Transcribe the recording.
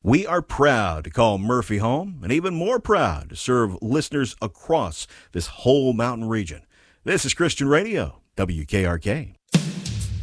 We are proud to call Murphy home and even more proud to serve listeners across this whole mountain region. This is Christian Radio, WKRK.